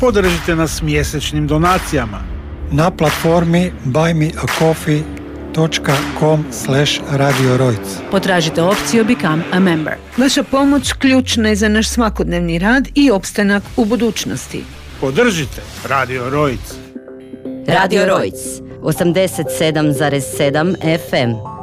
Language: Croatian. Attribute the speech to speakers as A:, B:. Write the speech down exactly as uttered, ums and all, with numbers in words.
A: Podržite nas mjesečnim donacijama
B: na platformi buy me a coffee dot com slash radio rojc.
C: Potražite opciju Become a Member.
D: Vaša pomoć ključna je za naš svakodnevni rad i opstanak u budućnosti.
A: Podržite Radio Rojc.
E: Radio Rojc, osamdeset sedam zarez sedam F M.